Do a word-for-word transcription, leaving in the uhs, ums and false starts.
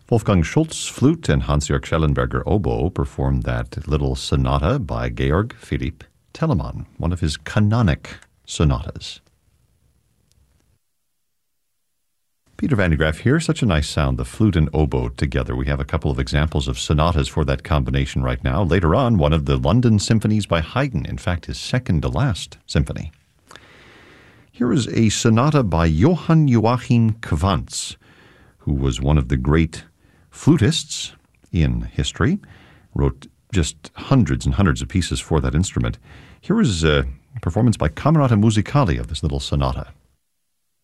Wolfgang Schultz, flute, and Hans-Jörg Schellenberger, oboe, performed that little sonata by Georg Philipp Telemann, one of his canonic sonatas. Peter Van de Graaff here. Such a nice sound, the flute and oboe together. We have a couple of examples of sonatas for that combination right now. Later on, one of the London symphonies by Haydn, in fact, his second-to-last symphony. Here is a sonata by Johann Joachim Quantz, who was one of the great flutists in history, wrote just hundreds and hundreds of pieces for that instrument. Here is a performance by Camerata Musicali of this little sonata.